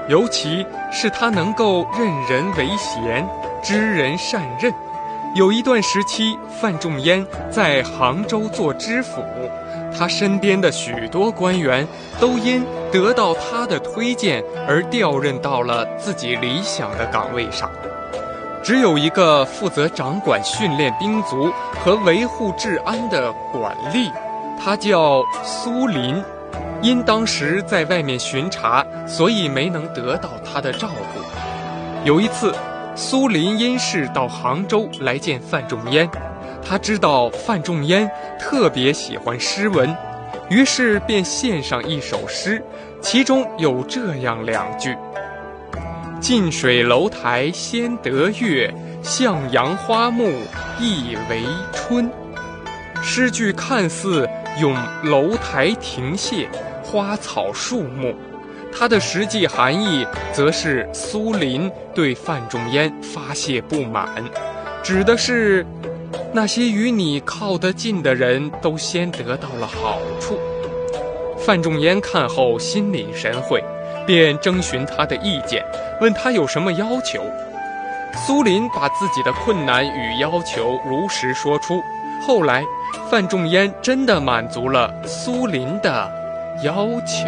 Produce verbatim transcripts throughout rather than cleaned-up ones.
尤其是他能够任人唯贤，知人善任。有一段时期，范仲淹在杭州做知府，他身边的许多官员都因得到他的推荐而调任到了自己理想的岗位上。只有一个负责掌管训练兵卒和维护治安的管吏，他叫苏林，因当时在外面巡查，所以没能得到他的照顾。有一次，苏林因事到杭州来见范仲淹，他知道范仲淹特别喜欢诗文，于是便献上一首诗，其中有这样两句：近水楼台先得月，向阳花木易为春。诗句看似咏楼台亭榭、花草树木，它的实际含义则是苏林对范仲淹发泄不满，指的是那些与你靠得近的人都先得到了好处。范仲淹看后心领神会，便征询他的意见，问他有什么要求。苏林把自己的困难与要求如实说出，后来范仲淹真的满足了苏林的要求。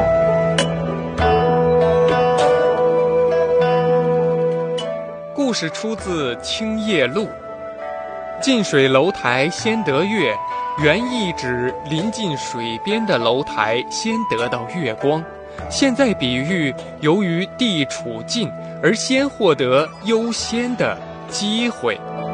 故事出自《青叶录》。近水楼台先得月，原意指临近水边的楼台先得到月光，现在比喻由于地处近而先获得优先的机会。